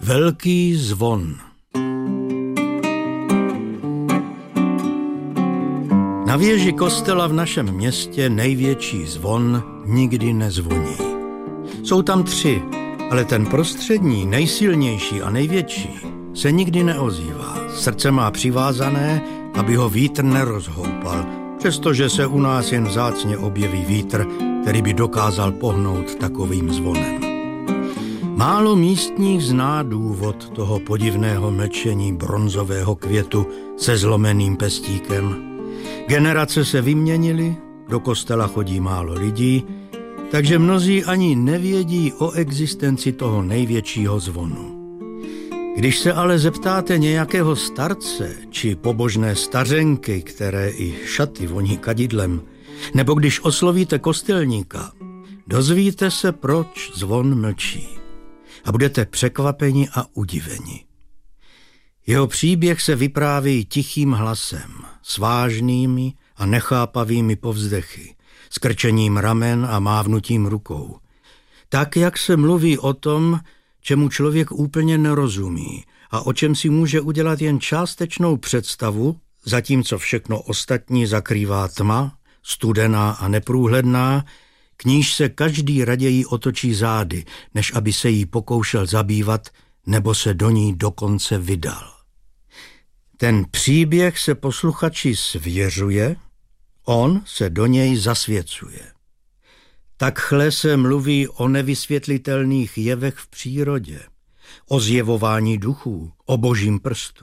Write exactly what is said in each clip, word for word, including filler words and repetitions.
Velký zvon. Na věži kostela v našem městě největší zvon nikdy nezvoní. Jsou tam tři, ale ten prostřední, nejsilnější a největší se nikdy neozývá. Srdce má přivázané, aby ho vítr nerozhoupal, přestože se u nás jen vzácně objeví vítr, který by dokázal pohnout takovým zvonem. Málo místních zná důvod toho podivného mlčení bronzového květu se zlomeným pestíkem. Generace se vyměnily, do kostela chodí málo lidí, takže mnozí ani nevědí o existenci toho největšího zvonu. Když se ale zeptáte nějakého starce či pobožné stařenky, které i šaty voní kadidlem, nebo když oslovíte kostelníka, dozvíte se, proč zvon mlčí. A budete překvapeni a udiveni. Jeho příběh se vypráví tichým hlasem, s vážnými a nechápavými povzdechy, s krčením ramen a mávnutím rukou. Tak, jak se mluví o tom, čemu člověk úplně nerozumí a o čem si může udělat jen částečnou představu, zatímco všechno ostatní zakrývá tma, studená a neprůhledná, k níž se každý raději otočí zády, než aby se jí pokoušel zabývat nebo se do ní dokonce vydal. Ten příběh se posluchači svěřuje, on se do něj zasvěcuje. Takhle se mluví o nevysvětlitelných jevech v přírodě, o zjevování duchů, o božím prstu.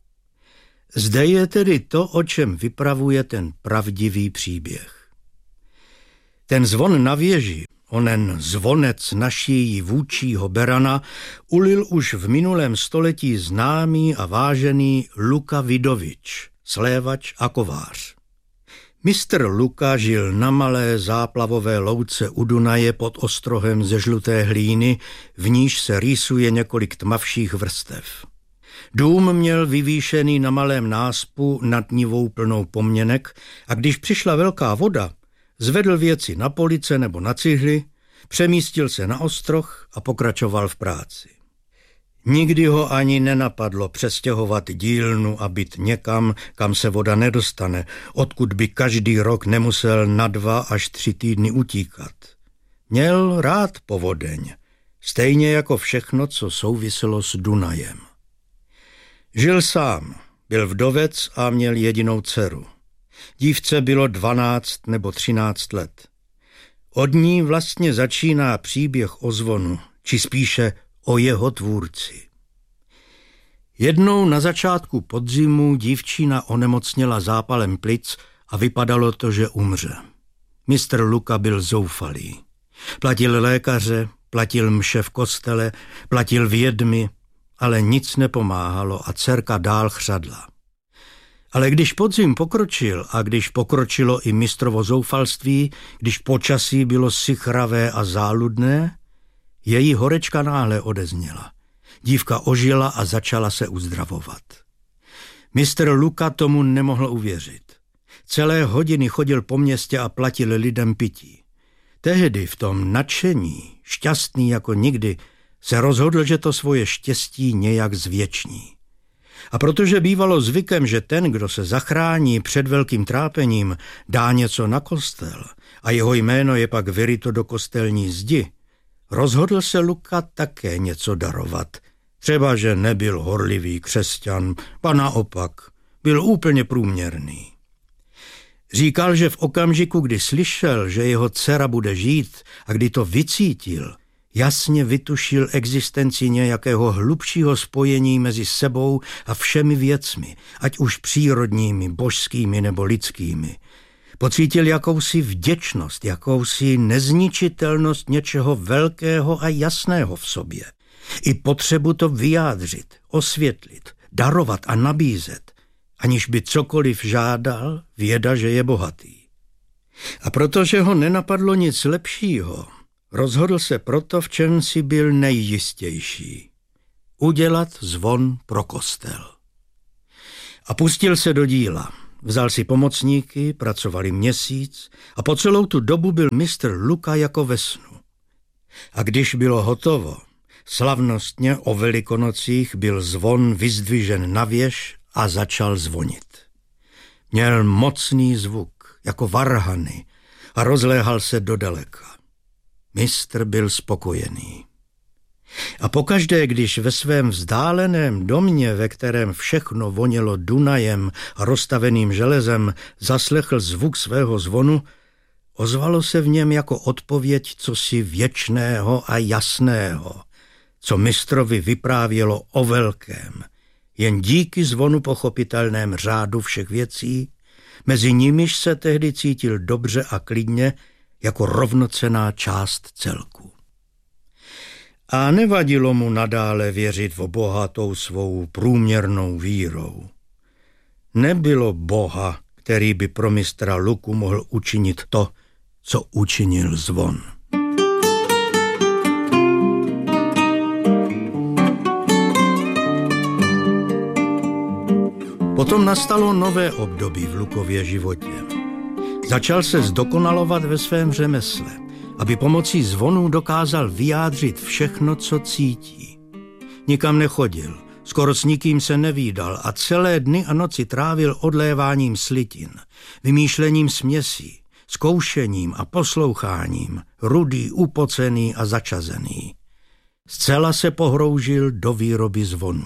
Zde je tedy to, o čem vypravuje ten pravdivý příběh. Ten zvon na věži, onen zvonec naší vůdčího berana, ulil už v minulém století známý a vážený Luka Vidovič, slévač a kovář. mistr Luka žil na malé záplavové louce u Dunaje pod ostrohem ze žluté hlíny, v níž se rýsuje několik tmavších vrstev. Dům měl vyvýšený na malém náspu nad nivou plnou pomněnek a když přišla velká voda, zvedl věci na police nebo na cihly, přemístil se na ostroh a pokračoval v práci. Nikdy ho ani nenapadlo přestěhovat dílnu a byt někam, kam se voda nedostane, odkud by každý rok nemusel na dva až tři týdny utíkat. Měl rád povodeň, stejně jako všechno, co souviselo s Dunajem. Žil sám, byl vdovec a měl jedinou dceru. Dívce bylo dvanáct nebo třináct let. Od ní vlastně začíná příběh o zvonu, či spíše o jeho tvůrci. Jednou na začátku podzimu dívčina onemocněla zápalem plic a vypadalo to, že umře. mistr Luka byl zoufalý. Platil lékaře, platil mše v kostele, platil vědmy, ale nic nepomáhalo a dcerka dál chřadla. Ale když podzim pokročil a když pokročilo i mistrovo zoufalství, když počasí bylo sichravé a záludné, její horečka náhle odezněla. Dívka ožila a začala se uzdravovat. mistr Luka tomu nemohl uvěřit. Celé hodiny chodil po městě a platil lidem pití. Tehdy v tom nadšení, šťastný jako nikdy, se rozhodl, že to svoje štěstí nějak zvěční. A protože bývalo zvykem, že ten, kdo se zachrání před velkým trápením, dá něco na kostel a jeho jméno je pak vyryto do kostelní zdi, rozhodl se Luka také něco darovat. Třeba, že nebyl horlivý křesťan, ba naopak, byl úplně průměrný. Říkal, že v okamžiku, kdy slyšel, že jeho dcera bude žít a kdy to vycítil, jasně vytušil existenci nějakého hlubšího spojení mezi sebou a všemi věcmi, ať už přírodními, božskými nebo lidskými. Pocítil jakousi vděčnost, jakousi nezničitelnost něčeho velkého a jasného v sobě. I potřebu to vyjádřit, osvětlit, darovat a nabízet, aniž by cokoliv žádal, věda, že je bohatý. A protože ho nenapadlo nic lepšího, rozhodl se proto, v čem si byl nejjistější. Udělat zvon pro kostel. A pustil se do díla. Vzal si pomocníky, pracovali měsíc a po celou tu dobu byl mistr Luka jako ve snu. A když bylo hotovo, Slavnostně o Velikonocích byl zvon vyzdvižen na věž a začal zvonit. Měl mocný zvuk, jako varhany, a rozléhal se dodaleka. Mistr byl spokojený. A pokaždé, když ve svém vzdáleném domě, ve kterém všechno vonělo Dunajem a roztaveným železem, zaslechl zvuk svého zvonu, ozvalo se v něm jako odpověď cosi věčného a jasného, co mistrovi vyprávělo o velkém, jen díky zvonu pochopitelném řádu všech věcí, mezi nimiž se tehdy cítil dobře a klidně jako rovnocenná část celku. A nevadilo mu nadále věřit v bohatou svou průměrnou vírou. Nebylo Boha, který by pro mistra Luku mohl učinit to, co učinil zvon. Potom nastalo nové období v Lukově životě. Začal se zdokonalovat ve svém řemesle, aby pomocí zvonů dokázal vyjádřit všechno, co cítí. Nikam nechodil, skoro s nikým se nevídal a celé dny a noci trávil odléváním slitin, vymýšlením směsí, zkoušením a posloucháním, rudý, upocený a začazený. Zcela se pohroužil do výroby zvonů.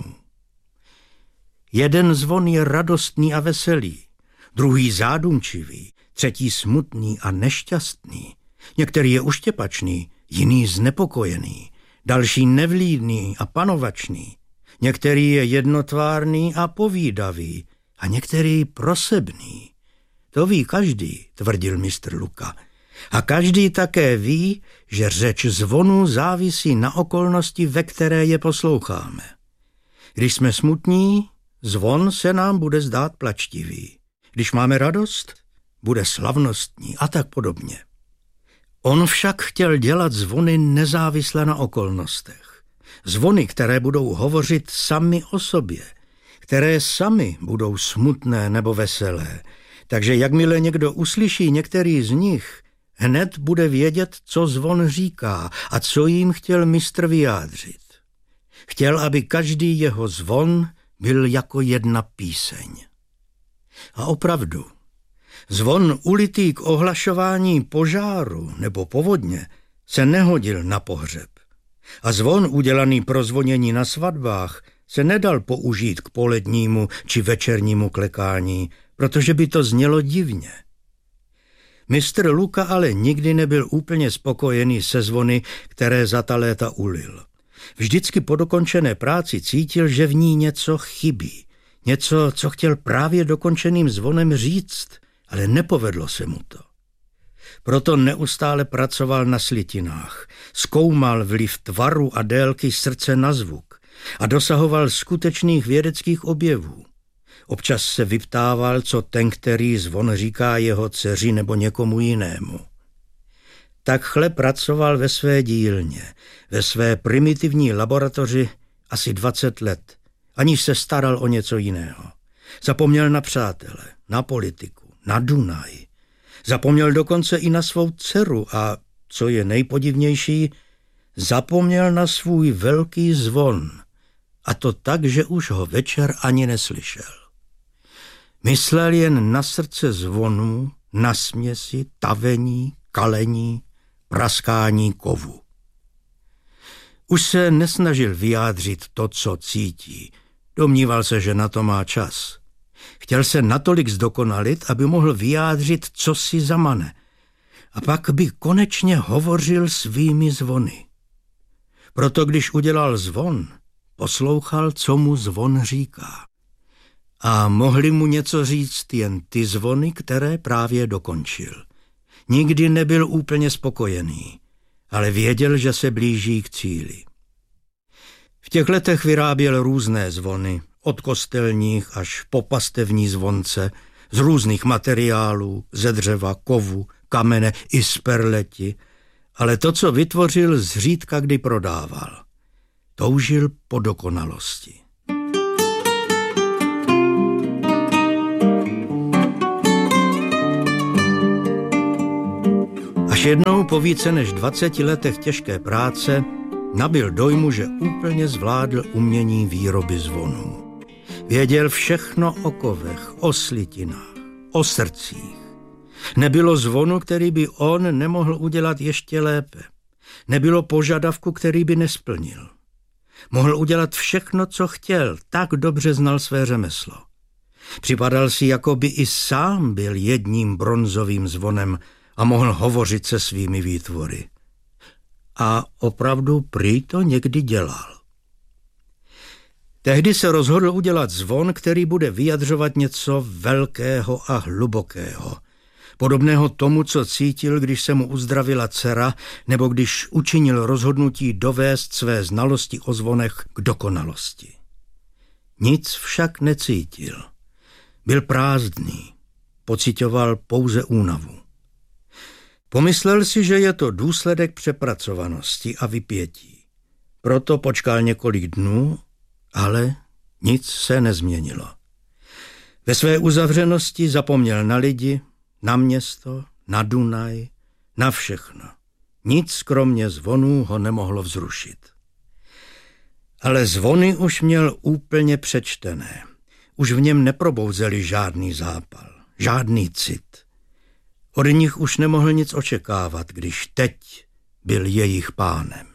Jeden zvon je radostný a veselý, druhý zádumčivý, třetí smutný a nešťastný, některý je uštěpačný, jiný znepokojený, další nevlídný a panovačný, některý je jednotvárný a povídavý a některý prosebný. To ví každý, tvrdil mistr Luka. A každý také ví, že řeč zvonu závisí na okolnosti, ve které je posloucháme. Když jsme smutní, zvon se nám bude zdát plačtivý. Když máme radost, bude slavnostní a tak podobně. On však chtěl dělat zvony nezávisle na okolnostech. Zvony, které budou hovořit sami o sobě, které sami budou smutné nebo veselé. Takže jakmile někdo uslyší některý z nich, hned bude vědět, co zvon říká a co jim chtěl mistr vyjádřit. Chtěl, aby každý jeho zvon byl jako jedna píseň. A opravdu, zvon ulitý k ohlašování požáru nebo povodně se nehodil na pohřeb. A zvon udělaný pro zvonění na svatbách se nedal použít k polednímu či večernímu klekání, protože by to znělo divně. Mistr Luka ale nikdy nebyl úplně spokojený se zvony, které za ta léta ulil. Vždycky po dokončené práci cítil, že v ní něco chybí. Něco, co chtěl právě dokončeným zvonem říct, ale nepovedlo se mu to. Proto neustále pracoval na slitinách, zkoumal vliv tvaru a délky srdce na zvuk a dosahoval skutečných vědeckých objevů. Občas se vyptával, co ten, který zvon říká jeho dceři nebo někomu jinému. Takhle pracoval ve své dílně, ve své primitivní laboratoři asi dvacet let, aniž se staral o něco jiného. Zapomněl na přátele, na politiku, na Dunaj. Zapomněl dokonce i na svou dceru a, co je nejpodivnější, zapomněl na svůj velký zvon. A to tak, že už ho večer ani neslyšel. Myslel jen na srdce zvonů, na směsi, tavení, kalení, praskání kovu. Už se nesnažil vyjádřit to, co cítí. Domníval se, že na to má čas. Chtěl se natolik zdokonalit, aby mohl vyjádřit, co si zamane. A pak by konečně hovořil svými zvony. Proto když udělal zvon, poslouchal, co mu zvon říká. A mohli mu něco říct jen ty zvony, které právě dokončil. Nikdy nebyl úplně spokojený, ale věděl, že se blíží k cíli. V těch letech vyráběl různé zvony, od kostelních až po pastevní zvonce, z různých materiálů, ze dřeva, kovu, kamene i z perleti, ale to, co vytvořil, zřídka kdy prodával. Toužil po dokonalosti. Až jednou po více než dvaceti letech těžké práce nabyl dojmu, že úplně zvládl umění výroby zvonů. Věděl všechno o kovech, o slitinách, o srdcích. Nebylo zvonu, který by on nemohl udělat ještě lépe. Nebylo požadavku, který by nesplnil. Mohl udělat všechno, co chtěl, tak dobře znal své řemeslo. Připadal si, jako by i sám byl jedním bronzovým zvonem a mohl hovořit se svými výtvory. A opravdu prý to někdy dělal. Tehdy se rozhodl udělat zvon, který bude vyjadřovat něco velkého a hlubokého, podobného tomu, co cítil, když se mu uzdravila dcera, nebo když učinil rozhodnutí dovést své znalosti o zvonech k dokonalosti. Nic však necítil. Byl prázdný, pociťoval pouze únavu. Pomyslel si, že je to důsledek přepracovanosti a vypětí. Proto počkal několik dnů, ale nic se nezměnilo. Ve své uzavřenosti zapomněl na lidi, na město, na Dunaj, na všechno. Nic kromě zvonů ho nemohlo vzrušit. Ale zvony už měl úplně přečtené. Už v něm neprobouzeli žádný zápal, žádný cit. Od nich už nemohl nic očekávat, když teď byl jejich pánem.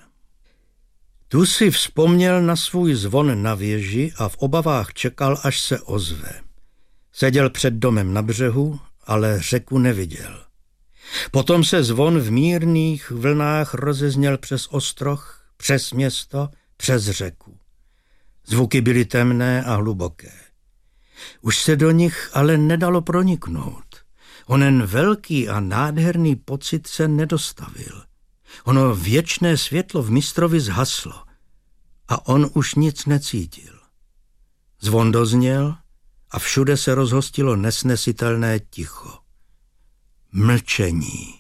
Tu si vzpomněl na svůj zvon na věži a v obavách čekal, až se ozve. Seděl před domem na břehu, ale řeku neviděl. Potom se zvon v mírných vlnách rozezněl přes ostroh, přes město, přes řeku. Zvuky byly temné a hluboké. Už se do nich ale nedalo proniknout. Onen velký a nádherný pocit se nedostavil. Ono věčné světlo v mistrovi zhaslo a on už nic necítil. Zvon dozněl a všude se rozhostilo nesnesitelné ticho. Mlčení.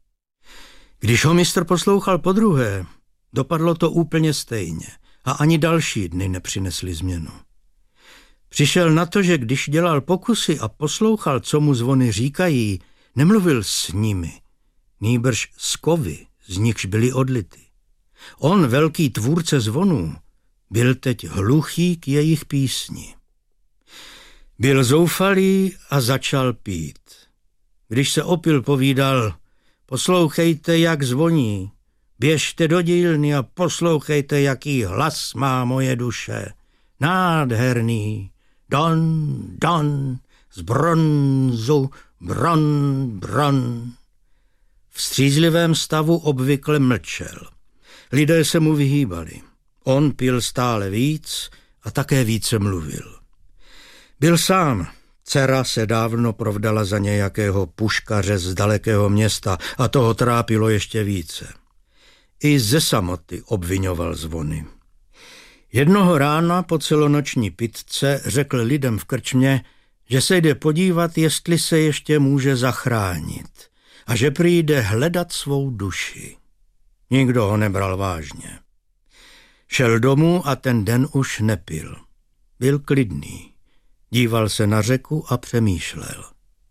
Když ho mistr poslouchal podruhé, dopadlo to úplně stejně a ani další dny nepřinesly změnu. Přišel na to, že když dělal pokusy a poslouchal, co mu zvony říkají, nemluvil s nimi, nýbrž s kovy, z nichž byly odlity. On, velký tvůrce zvonů, byl teď hluchý k jejich písni. Byl zoufalý a začal pít. Když se opil, povídal: poslouchejte, jak zvoní, běžte do dílny a poslouchejte, jaký hlas má moje duše. Nádherný, don, don, z bronzu, bron, bron. V střízlivém stavu obvykle mlčel. Lidé se mu vyhýbali. On pil stále víc a také více mluvil. Byl sám. Dcera se dávno provdala za nějakého puškaře z dalekého města a toho trápilo ještě více. I ze samoty obvinoval zvony. Jednoho rána po celonoční pitce řekl lidem v krčmě, že se jde podívat, jestli se ještě může zachránit a že přijde hledat svou duši. Nikdo ho nebral vážně. Šel domů a ten den už nepil. Byl klidný. Díval se na řeku a přemýšlel.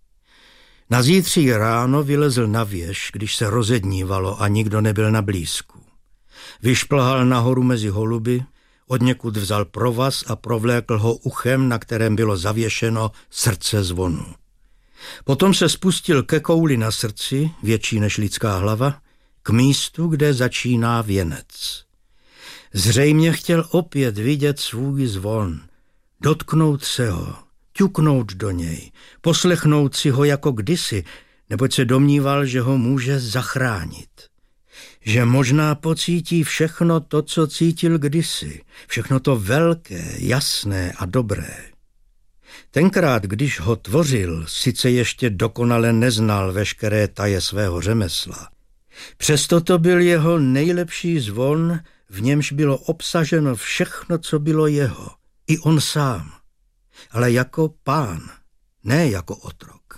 Na zítří ráno vylezl na věž, když se rozednívalo a nikdo nebyl na blízku. Vyšplhal nahoru mezi holuby, odněkud vzal provaz a provlékl ho uchem, na kterém bylo zavěšeno srdce zvonu. Potom se spustil ke kouli na srdci, větší než lidská hlava, k místu, kde začíná věnec. Zřejmě chtěl opět vidět svůj zvon, dotknout se ho, ťuknout do něj, poslechnout si ho jako kdysi, neboť se domníval, že ho může zachránit. Že možná pocítí všechno to, co cítil kdysi, všechno to velké, jasné a dobré. Tenkrát, když ho tvořil, sice ještě dokonale neznal veškeré taje svého řemesla. Přesto to byl jeho nejlepší zvon, v němž bylo obsaženo všechno, co bylo jeho. I on sám, ale jako pán, ne jako otrok.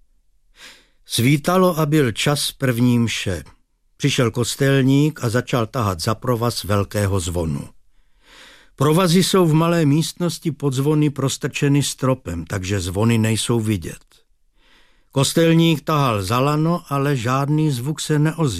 Svítalo a byl čas první mše. Přišel kostelník a začal tahat za provaz velkého zvonu. Provazy jsou v malé místnosti pod zvony prostrčeny stropem, takže zvony nejsou vidět. Kostelník tahal za lano, ale žádný zvuk se neozýval.